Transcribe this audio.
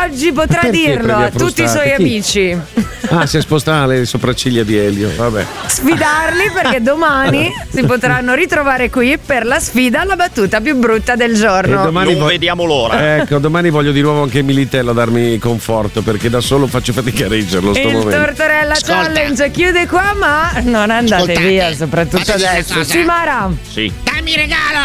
oggi potrà Perché dirlo prendi a a tutti i frustate? suoi Chi? amici. Ah, si è spostata le sopracciglia di Elio. Vabbè. Sfidarli perché domani si potranno ritrovare qui per la sfida alla battuta più brutta del giorno. E domani Non vediamo l'ora. Ecco, domani voglio di nuovo anche Militello a darmi conforto, perché da solo faccio fatica a reggerlo sto Il momento. Tortorella Ascolta. Challenge chiude qua, ma non andate Ascoltate, via, soprattutto fatemi una adesso. cosa. Sì, Mara. Sì. Dammi regalo!